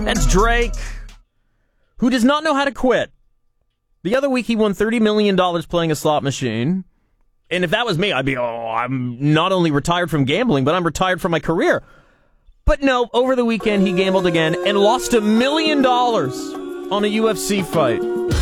That's Drake, who does not know how to quit. The other week, he won $30 million playing a slot machine. And if that was me, I'd be, I'm not only retired from gambling, but I'm retired from my career. But no, over the weekend, he gambled again and lost $1 million on a UFC fight.